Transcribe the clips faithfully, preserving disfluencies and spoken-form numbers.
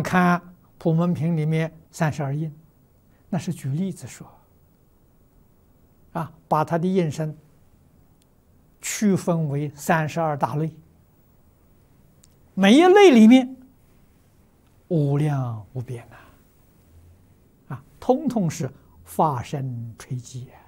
看普门品里面三十二应，那是举例子说，啊，把他的应身区分为三十二大类，每一类里面无量无边呐，啊，通通是法身垂寂啊，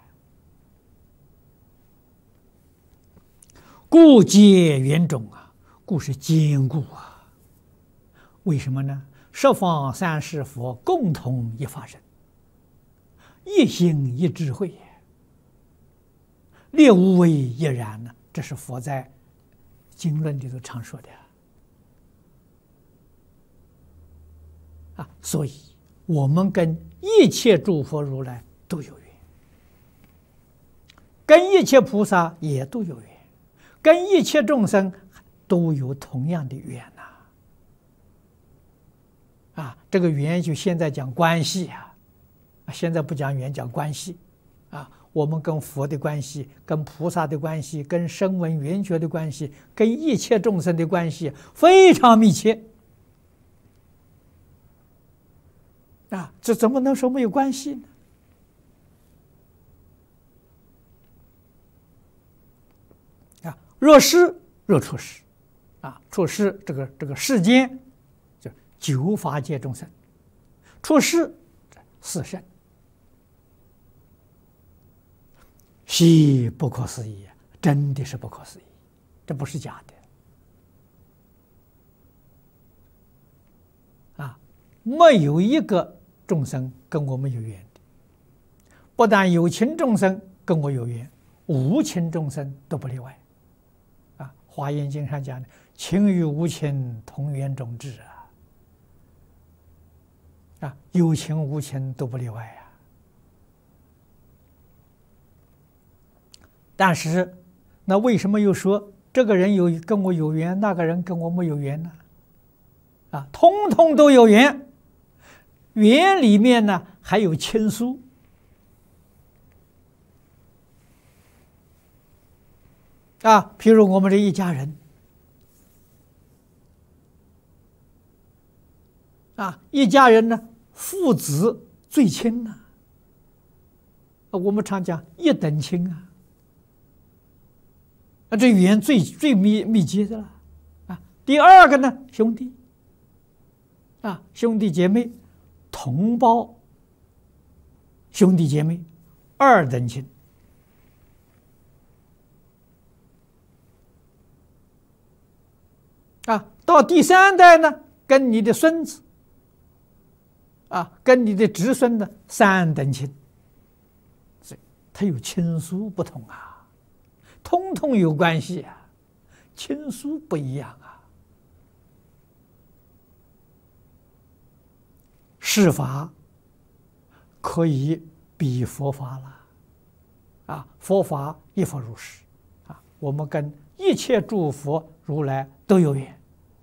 故皆圆种啊，故是坚固啊。为什么呢？十方三世佛共同一法身，一心一智慧，列无为一然呢。这是佛在经论里头常说的啊。所以我们跟一切诸佛如来都有缘，跟一切菩萨也都有缘，跟一切众生都有同样的缘呐。啊，这个缘就现在讲关系啊，现在不讲缘，讲关系啊。我们跟佛的关系，跟菩萨的关系，跟声闻缘觉的关系，跟一切众生的关系非常密切啊，这怎么能说没有关系呢？啊，若是若出世，啊，出世这个这个世间。九法界众生，出世四圣，是不可思议啊！真的是不可思议，这不是假的啊！没有一个众生跟我们有缘的，不但有情众生跟我有缘，无情众生都不例外啊！《华严经》上讲的“情与无情，同源种智”啊。啊，有情无情都不例外呀。但是，那为什么又说这个人有跟我有缘，那个人跟我没有缘呢？啊，通通都有缘，缘里面呢还有亲疏。啊，譬如我们这一家人，啊，一家人呢，父子最亲呐、啊。我们常讲一等亲啊，啊，这语言最最密密集的了啊。第二个呢，兄弟，啊，兄弟姐妹，同胞，兄弟姐妹，二等亲。啊，到第三代呢，跟你的孙子。啊，跟你的侄孙呢三等亲，所以他有亲疏不同啊，通通有关系啊，亲疏不一样啊。世法可以比佛法了，啊，佛法一佛如是啊，我们跟一切诸佛如来都有缘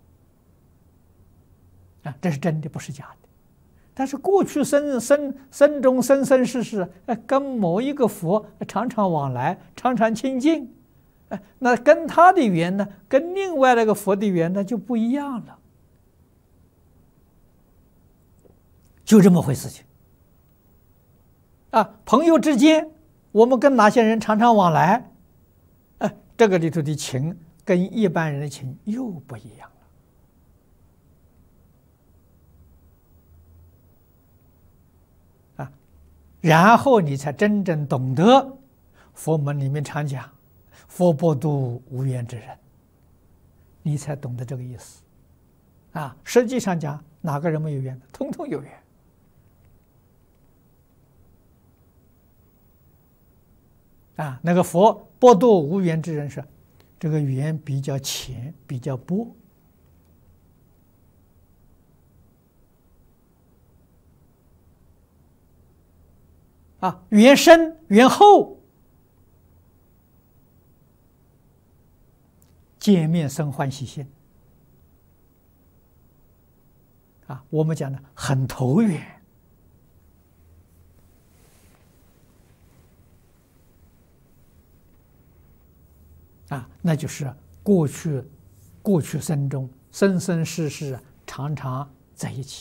啊，这是真的，不是假的。但是过去生生生中生生世世，哎，跟某一个佛常常往来，常常亲近，哎，那跟他的缘呢，跟另外那个佛的缘呢就不一样了，就这么回事情。啊，朋友之间，我们跟哪些人常常往来，哎，这个里头的情跟一般人的情又不一样。然后你才真正懂得佛门里面常讲“佛不度无缘之人”，你才懂得这个意思啊。实际上讲，哪个人没有缘？通通有缘啊。那个佛不度无缘之人是这个缘比较浅，比较薄。啊，缘深缘厚，见面生欢喜心。啊，我们讲的很投缘。啊，那就是过去过去生中生生世世常常在一起。